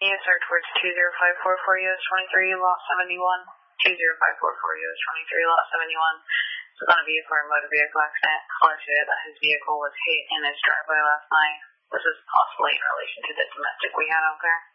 Yes, sir, towards 20544 US 23, lot 71. 20544 US 23, lot 71. It's on a vehicle or motor vehicle accident. Caller said that his vehicle was hit in his driveway last night. This is possibly in relation to the domestic we had out there.